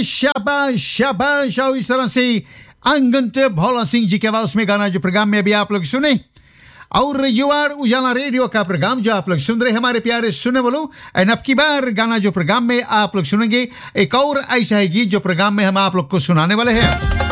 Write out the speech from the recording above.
शाबाश शाबाश। और इस तरह से अंगंत भोला सिंह जी के आवाज में गाना जो प्रोग्राम में अभी आप लोग सुने, और युवार उजाला रेडियो का प्रोग्राम जो आप लोग सुन रहे हैं हमारे प्यारे सुने वालों, एंड अब की बार गाना जो प्रोग्राम में आप लोग सुनेंगे एक और ऐसा है गीत जो प्रोग्राम में हम आप लोग को सुनाने वाले हैं।